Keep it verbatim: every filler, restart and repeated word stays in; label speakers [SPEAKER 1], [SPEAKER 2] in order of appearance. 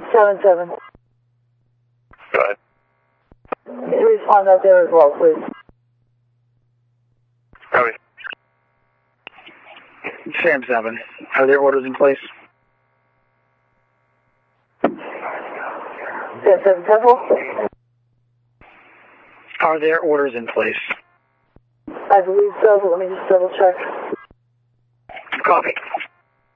[SPEAKER 1] seven seven.
[SPEAKER 2] Go ahead.
[SPEAKER 1] Respond out there as well, please.
[SPEAKER 2] Copy.
[SPEAKER 3] Sam seven. Are there orders in place?
[SPEAKER 1] Sam seven Temple.
[SPEAKER 3] Are there orders in place?
[SPEAKER 1] I believe so, but let me just double check.
[SPEAKER 3] Copy.